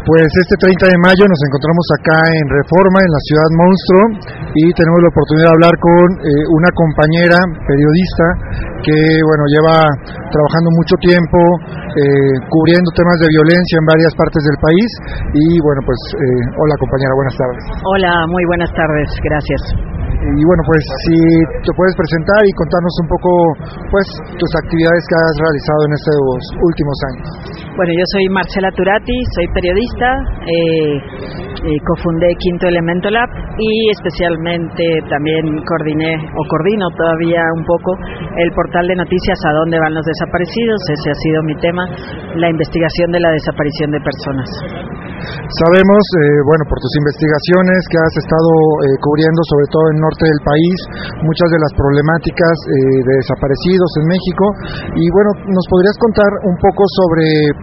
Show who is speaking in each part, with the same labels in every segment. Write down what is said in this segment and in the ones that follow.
Speaker 1: Pues este 30 de mayo nos encontramos acá en Reforma, en la ciudad monstruo, y tenemos la oportunidad de hablar con una compañera periodista que lleva trabajando mucho tiempo cubriendo temas de violencia en varias partes del país. Y hola compañera, buenas tardes.
Speaker 2: Hola, muy buenas tardes, gracias.
Speaker 1: Y si te puedes presentar y contarnos un poco tus actividades que has realizado en estos últimos años.
Speaker 2: Bueno, yo soy Marcela Turati, soy periodista, cofundé Quinto Elemento Lab y especialmente también coordino todavía un poco el portal de noticias A Dónde Van los Desaparecidos. Ese ha sido mi tema, la investigación de la desaparición de personas.
Speaker 1: Sabemos, por tus investigaciones que has estado cubriendo, sobre todo en el norte del país, muchas de las problemáticas de desaparecidos en México. Y ¿nos podrías contar un poco sobre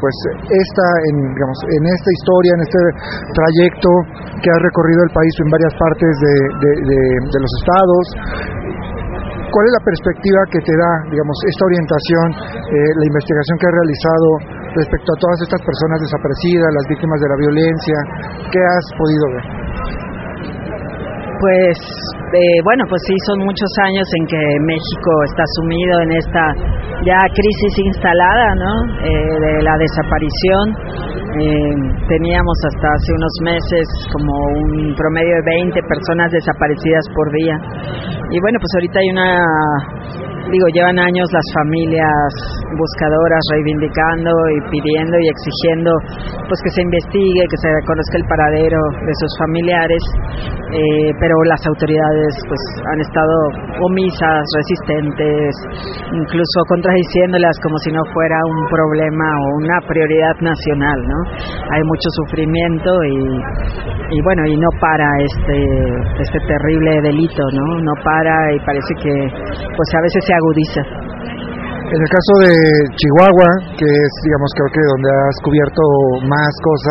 Speaker 1: en esta historia, en este trayecto que has recorrido el país en varias partes de los estados? ¿Cuál es la perspectiva que te da, esta orientación, la investigación que has realizado respecto a todas estas personas desaparecidas, las víctimas de la violencia? ¿Qué has podido ver?
Speaker 2: Sí, son muchos años en que México está sumido en esta ya crisis instalada, ¿no? De la desaparición. Teníamos hasta hace unos meses como un promedio de 20 personas desaparecidas por día. Y ahorita hay llevan años las familias buscadoras reivindicando y pidiendo y exigiendo que se investigue, que se reconozca el paradero de sus familiares, pero las autoridades han estado omisas, resistentes, incluso contradiciéndolas como si no fuera un problema o una prioridad nacional, ¿no? Hay mucho sufrimiento y no para este terrible delito, no para, y parece que a veces se agudiza.
Speaker 1: En el caso de Chihuahua, que es creo que donde has cubierto más cosas,